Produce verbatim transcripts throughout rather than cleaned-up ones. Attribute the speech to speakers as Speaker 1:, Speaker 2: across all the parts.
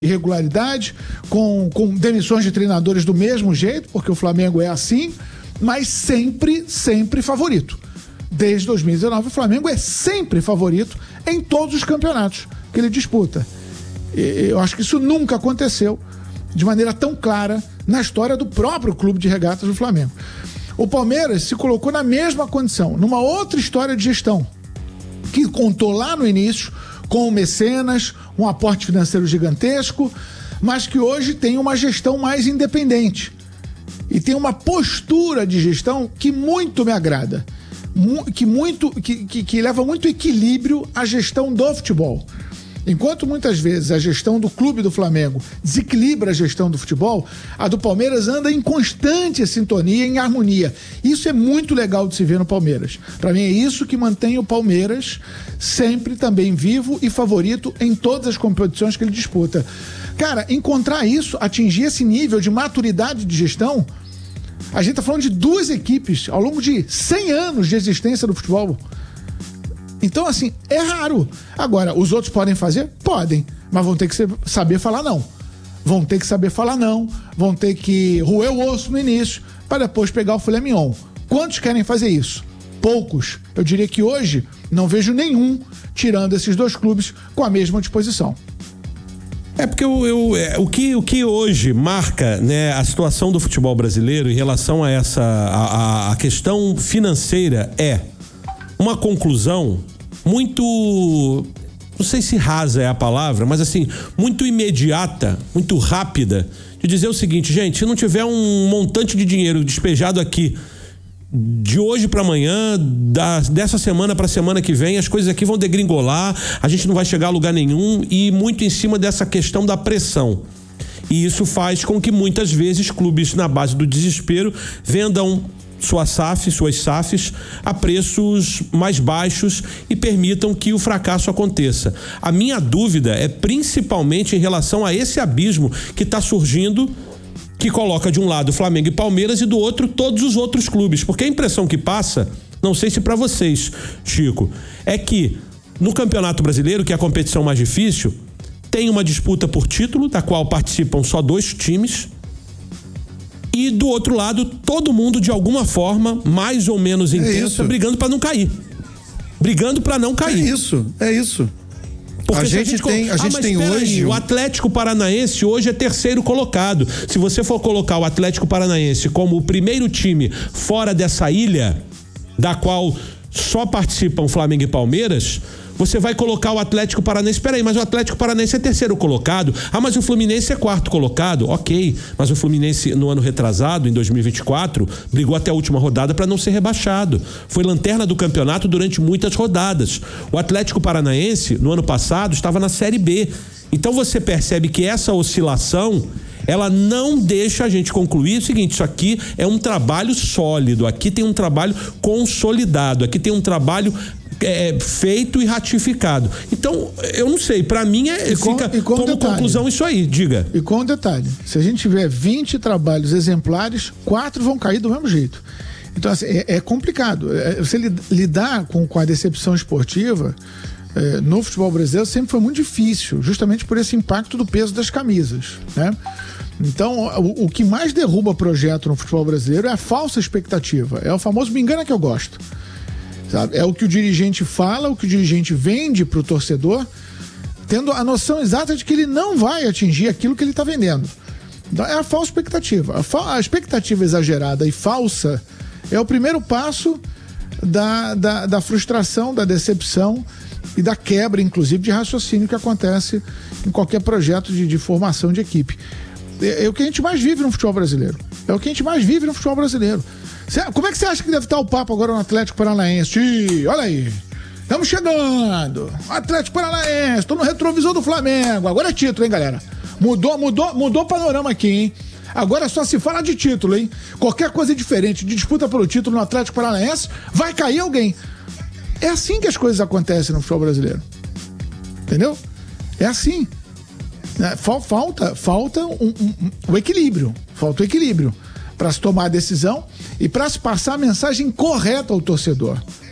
Speaker 1: irregularidade, com, com demissões de treinadores do mesmo jeito, porque o Flamengo é assim, mas sempre, sempre favorito. Desde dois mil e dezenove, o Flamengo é sempre favorito em todos os campeonatos que ele disputa. E eu acho que isso nunca aconteceu de maneira tão clara na história do próprio clube de regatas do Flamengo. O Palmeiras se colocou na mesma condição, numa outra história de gestão, que contou lá no início com o mecenas, um aporte financeiro gigantesco, mas que hoje tem uma gestão mais independente. E tem uma postura de gestão que muito me agrada, que, muito, que, que, que leva muito equilíbrio à gestão do futebol. Enquanto muitas vezes a gestão do clube do Flamengo desequilibra a gestão do futebol, a do Palmeiras anda em constante sintonia, em harmonia. Isso é muito legal de se ver no Palmeiras. Para mim é isso que mantém o Palmeiras sempre também vivo e favorito em todas as competições que ele disputa. Cara, encontrar isso, atingir esse nível de maturidade de gestão, a gente tá falando de duas equipes ao longo de cem anos de existência do futebol. Então, assim, é raro. Agora, os outros podem fazer? Podem. Mas vão ter que saber falar não. Vão ter que saber falar não. Vão ter que roer o osso no início para depois pegar o filé mignon. Quantos querem fazer isso? Poucos. Eu diria que hoje não vejo nenhum tirando esses dois clubes com a mesma disposição.
Speaker 2: É porque eu, eu, é, o, que, o que hoje marca, né, a situação do futebol brasileiro em relação a essa a, a, a questão financeira é uma conclusão muito, não sei se rasa é a palavra, mas assim, muito imediata, muito rápida, de dizer o seguinte: gente, se não tiver um montante de dinheiro despejado aqui de hoje para amanhã, da, dessa semana para semana que vem, as coisas aqui vão degringolar, a gente não vai chegar a lugar nenhum, e muito em cima dessa questão da pressão. E isso faz com que muitas vezes clubes na base do desespero vendam sua S A F, suas S A Fs a preços mais baixos e permitam que o fracasso aconteça. A minha dúvida é principalmente em relação a esse abismo que está surgindo, que coloca de um lado Flamengo e Palmeiras e do outro todos os outros clubes, porque a impressão que passa, não sei se para vocês, Chico, é que no Campeonato Brasileiro, que é a competição mais difícil, tem uma disputa por título, da qual participam só dois times. E do outro lado, todo mundo de alguma forma, mais ou menos intensa, é brigando para não cair. Brigando para não cair.
Speaker 3: É isso, é isso.
Speaker 2: Porque
Speaker 3: a gente, a gente tem, a gente ah, tem hoje
Speaker 2: aí, o Atlético Paranaense hoje é terceiro colocado. Se você for colocar o Atlético Paranaense como o primeiro time fora dessa ilha, da qual só participam Flamengo e Palmeiras, você vai colocar o Atlético Paranaense. Espera aí, mas o Atlético Paranaense é terceiro colocado. Ah, mas o Fluminense é quarto colocado. Ok, mas o Fluminense no ano retrasado, em dois mil e vinte e quatro, brigou até a última rodada para não ser rebaixado. Foi lanterna do campeonato durante muitas rodadas. O Atlético Paranaense, no ano passado, estava na Série B. Então você percebe que essa oscilação, ela não deixa a gente concluir o seguinte: isso aqui é um trabalho sólido, aqui tem um trabalho consolidado, aqui tem um trabalho É, feito e ratificado. Então, eu não sei, pra mim é,
Speaker 1: com,
Speaker 2: fica
Speaker 1: com
Speaker 2: como
Speaker 1: detalhe,
Speaker 2: conclusão isso aí, diga.
Speaker 1: E com um detalhe, se a gente tiver vinte trabalhos exemplares, quatro vão cair do mesmo jeito. Então, assim, é, é complicado. É, você lidar com, com a decepção esportiva é, no futebol brasileiro sempre foi muito difícil, justamente por esse impacto do peso das camisas, né? Então, o, o que mais derruba projeto no futebol brasileiro é a falsa expectativa. É o famoso me engana que eu gosto. Sabe? É o que o dirigente fala, o que o dirigente vende para o torcedor, tendo a noção exata de que ele não vai atingir aquilo que ele está vendendo. Então, é a falsa expectativa. A, fa- a expectativa exagerada e falsa é o primeiro passo da, da, da frustração, da decepção e da quebra, inclusive, de raciocínio que acontece em qualquer projeto de, de formação de equipe. É, é o que a gente mais vive no futebol brasileiro. É o que a gente mais vive no futebol brasileiro. Como é que você acha que deve estar o papo agora no Atlético Paranaense? Ih, olha aí, estamos chegando. Atlético Paranaense, tô no retrovisor do Flamengo. Agora é título, hein, galera? Mudou, mudou, mudou o panorama aqui, hein? Agora só se fala de título, hein? Qualquer coisa diferente de disputa pelo título no Atlético Paranaense, vai cair alguém. É assim que as coisas acontecem no futebol brasileiro. Entendeu? É assim. Falta, falta um, um, um, um equilíbrio. Falta o equilíbrio para se tomar a decisão e para se passar a mensagem correta ao torcedor.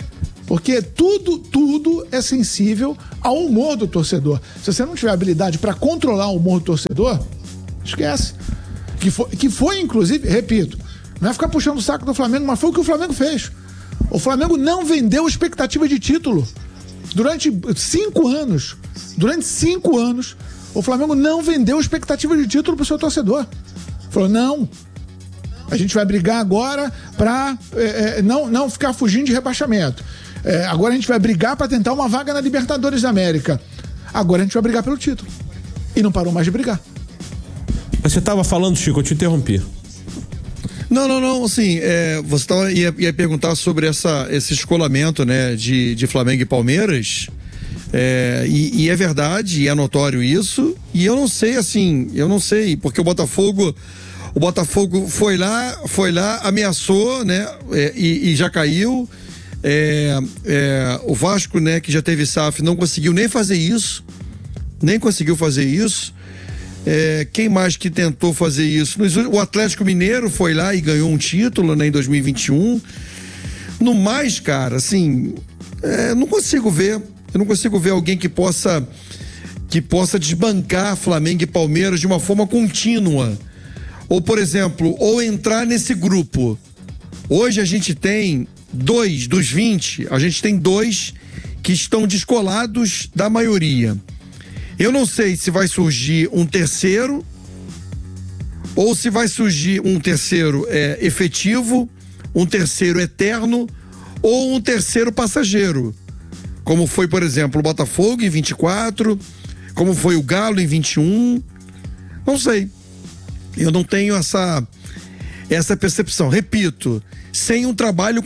Speaker 1: Porque tudo, tudo é sensível ao humor do torcedor. Se você não tiver habilidade para controlar o humor do torcedor, esquece. Que foi, que foi, inclusive, repito, não é ficar puxando o saco do Flamengo, mas foi o que o Flamengo fez. O Flamengo não vendeu expectativa de título. Durante cinco anos, durante cinco anos, o Flamengo não vendeu expectativa de título pro seu torcedor. Falou, não, a gente vai brigar agora pra é, é, não, não ficar fugindo de rebaixamento. É, agora a gente vai brigar pra tentar uma vaga na Libertadores da América. Agora a gente vai brigar pelo título. E não parou mais de brigar.
Speaker 2: Mas você tava falando, Chico, eu te interrompi.
Speaker 3: Não, não, não, assim, é, você tava, ia, ia perguntar sobre essa, esse escolamento, né, de, de Flamengo e Palmeiras, é, e, e é verdade, e é notório isso, e eu não sei, assim, eu não sei, porque o Botafogo, o Botafogo foi lá, foi lá, ameaçou, né, é, e, e já caiu, é, é, o Vasco, né, que já teve S A F, não conseguiu nem fazer isso, nem conseguiu fazer isso. É, quem mais que tentou fazer isso? O Atlético Mineiro foi lá e ganhou um título, né, em dois mil e vinte e um. No mais, cara, assim, é, não consigo ver, eu não consigo ver alguém que possa que possa desbancar Flamengo e Palmeiras de uma forma contínua. Ou, por exemplo, ou entrar nesse grupo. Hoje a gente tem dois dos vinte, a gente tem dois que estão descolados da maioria. Eu não sei se vai surgir um terceiro ou se vai surgir um terceiro é, efetivo, um terceiro eterno ou um terceiro passageiro, como foi, por exemplo, o Botafogo em vinte e quatro, como foi o Galo em vinte e um. Não sei. Eu não tenho essa essa percepção. Repito, sem um trabalho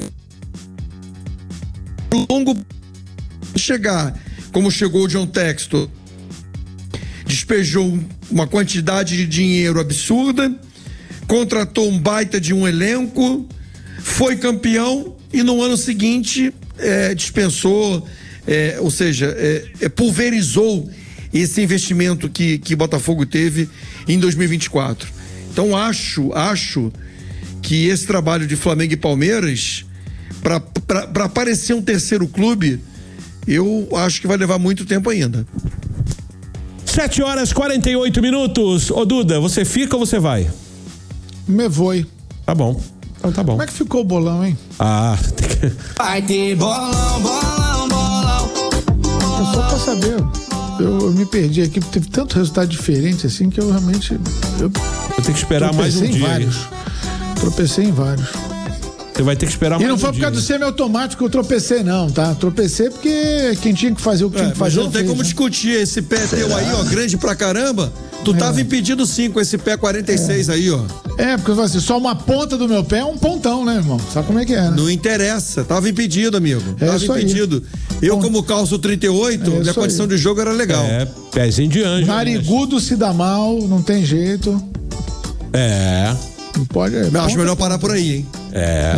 Speaker 3: longo chegar, como chegou o John Textor, despejou uma quantidade de dinheiro absurda, contratou um baita de um elenco, foi campeão e no ano seguinte é, dispensou, é, ou seja, é, é, pulverizou esse investimento que que Botafogo teve em dois mil e vinte e quatro. Então acho, acho que esse trabalho de Flamengo e Palmeiras, para aparecer um terceiro clube, eu acho que vai levar muito tempo ainda.
Speaker 2: sete horas e quarenta e oito minutos. Ô Duda, você fica ou você vai?
Speaker 1: Me voe.
Speaker 2: Tá bom. Então tá bom.
Speaker 1: Como é que ficou o bolão, hein?
Speaker 2: Ah, tem que...
Speaker 4: Vai ter bolão, bolão, bolão.
Speaker 1: É só pra saber. Eu, eu me perdi aqui, teve tanto resultado diferente assim que eu realmente. Eu,
Speaker 2: eu tenho que esperar mais um
Speaker 1: em
Speaker 2: dia.
Speaker 1: Vários. Tropecei em vários.
Speaker 2: Você vai ter que esperar mais um dia.
Speaker 1: E não foi por causa do semi-automático que eu tropecei, não, tá? Tropecei porque quem tinha que fazer o que tinha que fazer.
Speaker 3: Mas não tem como discutir esse pé teu aí, ó, grande pra caramba. Tu tava impedido sim com esse pé quarenta e seis aí, ó.
Speaker 1: É, porque assim, só uma ponta do meu pé é um pontão, né, irmão? Sabe como é que é, né?
Speaker 3: Não interessa, tava impedido, amigo.
Speaker 1: É
Speaker 3: Tava
Speaker 1: isso aí.
Speaker 3: impedido. Eu, como calço trinta e oito,
Speaker 1: É
Speaker 3: minha
Speaker 1: isso
Speaker 3: condição
Speaker 1: aí.
Speaker 3: de jogo era legal.
Speaker 2: É, pezinho de anjo.
Speaker 1: Narigudo se dá mal, não tem jeito.
Speaker 2: É.
Speaker 1: Não pode. É,
Speaker 3: Eu acho
Speaker 1: ponta-
Speaker 3: melhor parar por aí, hein?
Speaker 2: É.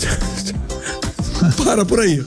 Speaker 3: Para por aí.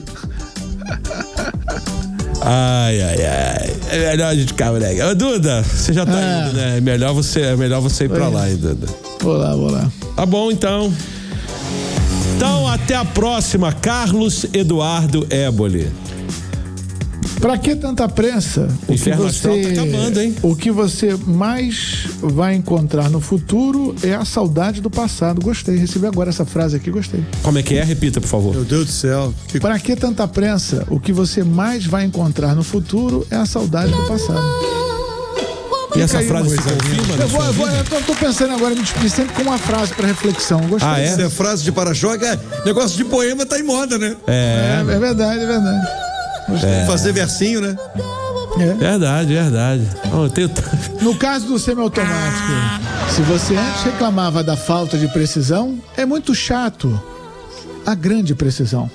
Speaker 2: Ai, ai, ai. É melhor a gente ficar, moleque. Ô, Duda, você já tá
Speaker 1: É.
Speaker 2: indo, né? É melhor você, é melhor você ir pra
Speaker 1: Oi.
Speaker 2: lá, hein, Duda.
Speaker 1: Vou lá, vou lá.
Speaker 2: Tá bom, então. Então, até a próxima. Carlos Eduardo Éboli.
Speaker 1: Pra que tanta pressa? O que
Speaker 2: Inferno Astral tá acabando, hein?
Speaker 1: O que você mais vai encontrar no futuro é a saudade do passado. Gostei, recebi agora essa frase aqui, gostei.
Speaker 2: Como é que é? Repita, por favor.
Speaker 3: Meu Deus do céu. Que...
Speaker 1: Pra que tanta pressa? O que você mais vai encontrar no futuro é a saudade do passado.
Speaker 2: E essa
Speaker 1: aí,
Speaker 2: frase se
Speaker 1: coisa
Speaker 2: confirma?
Speaker 1: Eu,
Speaker 2: na
Speaker 1: vou,
Speaker 2: sua
Speaker 1: eu, vou,
Speaker 2: vida?
Speaker 1: eu tô, tô pensando agora, me despedir sempre com uma frase pra reflexão. Gostei.
Speaker 2: Ah, é?
Speaker 3: Isso é frase de para-choque. É, negócio de poema tá em moda, né?
Speaker 1: É, é verdade, é verdade.
Speaker 3: Fazer versinho, né?
Speaker 1: É.
Speaker 2: Verdade, verdade. Oh, eu tenho...
Speaker 1: No caso do semiautomático, se você antes reclamava da falta de precisão, é muito chato a grande precisão.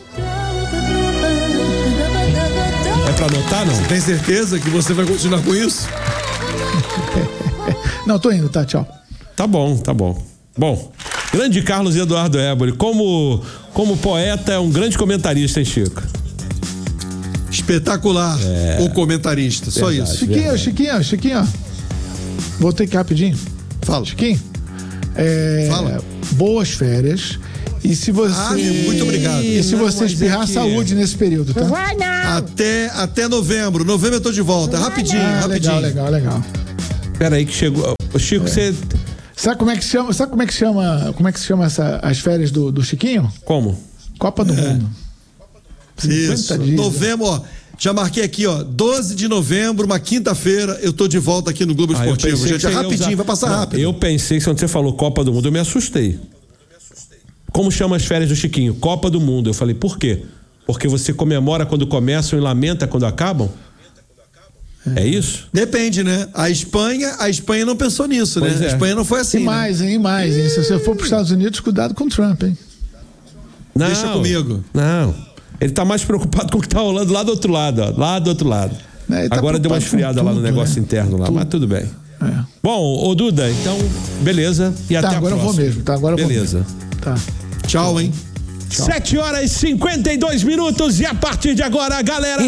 Speaker 2: É pra anotar, não?
Speaker 3: Tem certeza que você vai continuar com isso?
Speaker 1: Não, tô indo, tá? Tchau.
Speaker 2: Tá bom, tá bom. Bom, grande Carlos Eduardo Éboli. Como, como poeta, é um grande comentarista, hein, Chico?
Speaker 3: Espetacular. O comentarista, só
Speaker 2: Verdade.
Speaker 3: isso.
Speaker 1: Chiquinho, Chiquinho, Chiquinho. Voltei aqui rapidinho.
Speaker 3: Fala.
Speaker 1: Chiquinho, é,
Speaker 3: Fala.
Speaker 1: boas férias E se você.
Speaker 3: Ah, muito obrigado.
Speaker 1: E se
Speaker 2: Não,
Speaker 1: você
Speaker 2: mas
Speaker 1: espirrar,
Speaker 2: é que-
Speaker 1: saúde nesse período, tá?
Speaker 5: Vai não!
Speaker 3: Até, até novembro. Novembro eu tô de volta. Rapidinho,
Speaker 1: Ah,
Speaker 3: rapidinho.
Speaker 1: legal, legal, legal.
Speaker 2: Pera aí que chegou. Ô, Chico, você.
Speaker 1: Sabe como é que chama? Sabe como é que chama? Como é que se chama essa, as férias do, do Chiquinho?
Speaker 2: Como?
Speaker 1: Copa do Mundo.
Speaker 3: Isso.
Speaker 1: cinquenta dias.
Speaker 3: Novembro, ó. Já marquei aqui, ó. doze de novembro, uma quinta-feira, eu tô de volta aqui no Globo
Speaker 2: Ah, eu
Speaker 3: Esportivo.
Speaker 2: pensei
Speaker 3: Gente,
Speaker 2: que
Speaker 3: é
Speaker 2: você ia
Speaker 3: rapidinho,
Speaker 2: usar-
Speaker 3: vai passar
Speaker 2: Não,
Speaker 3: rápido.
Speaker 2: Eu pensei que quando você falou Copa do Mundo, eu me assustei. Como chama as férias do Chiquinho? Copa do Mundo. Eu falei, por quê? Porque você comemora quando começam e lamenta quando acabam? É isso?
Speaker 3: Depende, né? A Espanha, a Espanha não pensou nisso,
Speaker 2: Pois
Speaker 3: né?
Speaker 2: é.
Speaker 3: A Espanha não foi assim.
Speaker 1: E
Speaker 3: né?
Speaker 1: mais, hein? E mais, hein? Se você for para os Estados Unidos, cuidado com o Trump, hein?
Speaker 2: Não,
Speaker 3: Deixa comigo.
Speaker 2: Não. Ele tá mais preocupado com o que tá rolando lá do outro lado, ó. Lá do outro lado.
Speaker 1: É, ele tá
Speaker 2: Agora deu uma
Speaker 1: preocupado
Speaker 2: esfriada
Speaker 1: com
Speaker 2: lá no
Speaker 1: tudo,
Speaker 2: negócio
Speaker 1: né?
Speaker 2: interno lá,
Speaker 1: Tudo.
Speaker 2: mas tudo bem.
Speaker 1: É.
Speaker 2: Bom, ô Duda, então, beleza. E
Speaker 1: Tá,
Speaker 2: até a
Speaker 1: agora eu vou
Speaker 2: próxima.
Speaker 1: mesmo, tá? Agora eu vou
Speaker 2: Beleza.
Speaker 1: mesmo. Tá.
Speaker 3: Tchau, hein?
Speaker 2: sete horas e cinquenta e dois minutos e a partir de agora, galera.